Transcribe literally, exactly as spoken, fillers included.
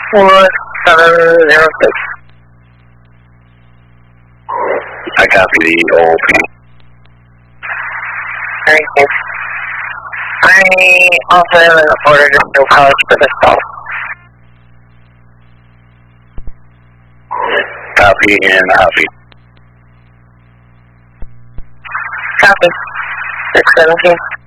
four seven zero six. I copy the O P. Thank you. I also have an order to no college for this call. Copy and copy. Copy. six seventeen.